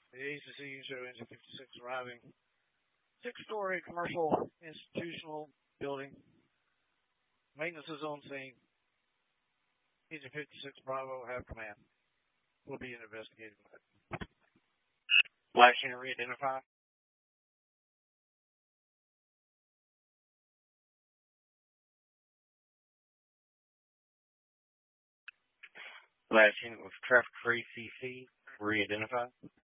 The ACC show engine 56 arriving. Six-story commercial institutional building. Maintenance is on scene. Engine 56 Bravo have command. Will be an investigative mode. Flash unit re-identified. Flash unit with traffic free CC re-identified.